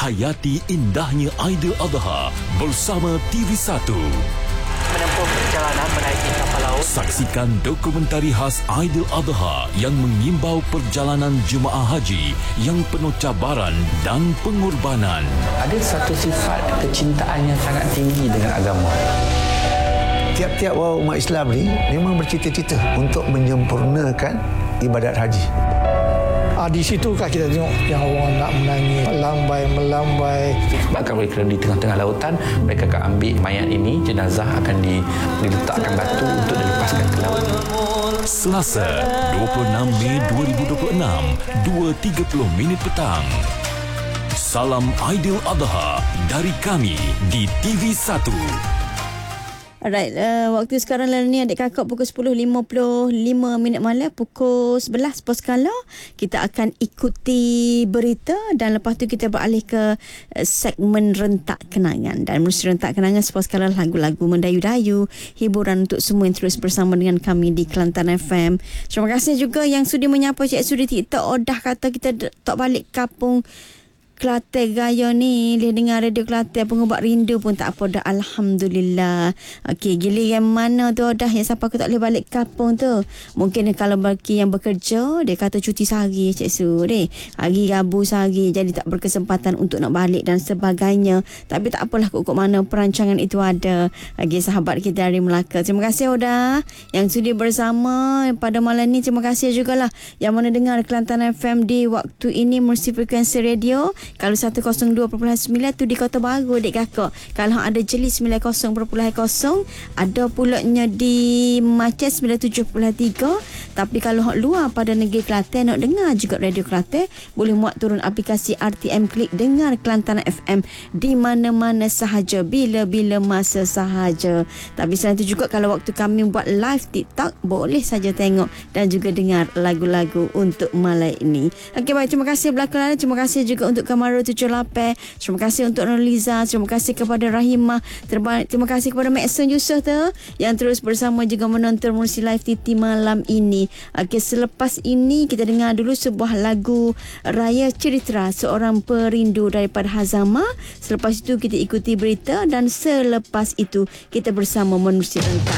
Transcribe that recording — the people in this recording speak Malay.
Hayati indahnya Aidiladha bersama TV1. Menempuh perjalanan menaiki kapal laut. Saksikan dokumentari khas Aidiladha yang mengimbau perjalanan jemaah haji yang penuh cabaran dan pengorbanan. Ada satu sifat kecintaan yang sangat tinggi dengan agama. Tiap-tiap umat Islam ni memang bercita-cita untuk menyempurnakan ibadat haji. Di situkah kita tengok yang orang nak menangis, melambai. Sebabkan mereka di tengah-tengah lautan, mereka akan ambil mayat ini, jenazah akan diletakkan batu untuk dilepaskan ke laut. Selasa, 26 Mei 2026, 2.30 petang. Salam Aidiladha dari kami di TV1. Alright, waktu sekarang ni adik kakak pukul 10.55 malam, pukul 11 Poskala kita akan ikuti berita dan lepas tu kita beralih ke segmen rentak kenangan. Dan menerusi rentak kenangan Poskala lagu-lagu mendayu-dayu, hiburan untuk semua yang terus bersama dengan kami di Kelantan FM. Terima kasih juga yang sudi menyapa Cik Su di TikTok. Dah kata kita tak balik kampung Kelantan Gaya ni, dia dengar radio Kelantan pengubat rindu pun tak apa dah, alhamdulillah. Okey, giliran mana tu dah yang siapa aku tak boleh balik kampung tu. Mungkin kalau bagi yang bekerja, dia kata cuti sehari Cik Su deh. Hari Rabu sehari jadi tak berkesempatan untuk nak balik dan sebagainya. Tapi tak apalah, kok mana perancangan itu ada. Lagi sahabat kita dari Melaka. Terima kasih Oda yang sudi bersama pada malam ni. Terima kasih jugalah yang mana dengar Kelantan FM di waktu ini melalui frekuensi radio. Kalau 102.9 tu di Kota Baru dek kakak. Kalau ada Jeli 90.0, ada pulaknya di Maches 97.3. Tapi kalau hak luar pada negeri Kelantan nak dengar juga radio Kelantan, boleh muat turun aplikasi RTM Klik, dengar Kelantan FM di mana-mana sahaja, bila-bila masa sahaja. Tapi selain itu juga kalau waktu kami buat live TikTok, boleh saja tengok dan juga dengar lagu-lagu untuk malam ini. Okey, baik, terima kasih belakang. Terima kasih juga untuk Kamaro 78. Terima kasih untuk Nurliza. Terima kasih kepada Rahimah. Terima kasih kepada Maxson Yusof tu yang terus bersama juga menonton Mursi Live TT malam ini. Okey, selepas ini kita dengar dulu sebuah lagu Raya Cerita Seorang Perindu daripada Hazama. Selepas itu kita ikuti berita dan selepas itu kita bersama Menerusi Rentak.